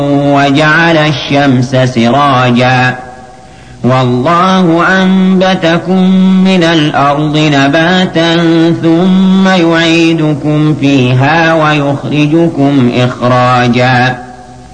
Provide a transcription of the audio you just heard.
وجعل الشمس سراجا والله أنبتكم من الأرض نباتا ثم يعيدكم فيها ويخرجكم إخراجا